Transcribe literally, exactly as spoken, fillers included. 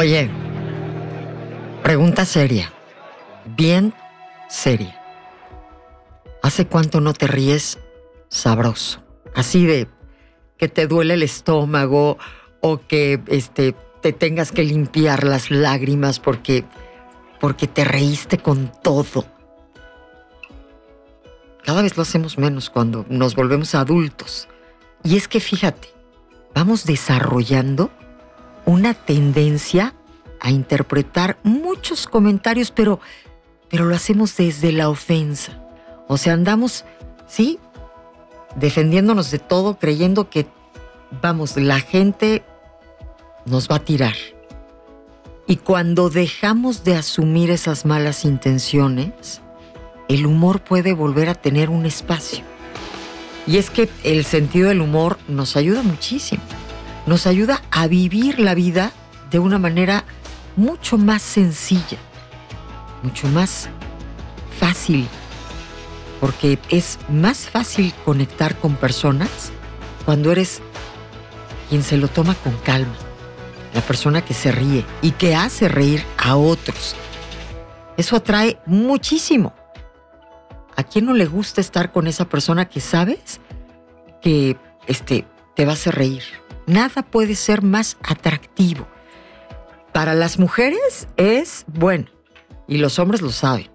Oye, pregunta seria, bien seria. ¿Hace cuánto no te ríes sabroso? Así de que te duele el estómago o que este, te tengas que limpiar las lágrimas porque, porque te reíste con todo. Cada vez lo hacemos menos cuando nos volvemos adultos. Y es que fíjate, vamos desarrollando una tendencia a interpretar muchos comentarios, pero, pero lo hacemos desde la ofensa. O sea, andamos, ¿sí?, defendiéndonos de todo, creyendo que, vamos, la gente nos va a tirar. Y cuando dejamos de asumir esas malas intenciones, el humor puede volver a tener un espacio. Y es que el sentido del humor nos ayuda muchísimo. Nos ayuda a vivir la vida de una manera mucho más sencilla, mucho más fácil, porque es más fácil conectar con personas cuando eres quien se lo toma con calma, la persona que se ríe y que hace reír a otros. Eso atrae muchísimo. ¿A quién no le gusta estar con esa persona que sabes que este, te va a hacer reír? Nada puede ser más atractivo. Para las mujeres es, bueno, y los hombres lo saben,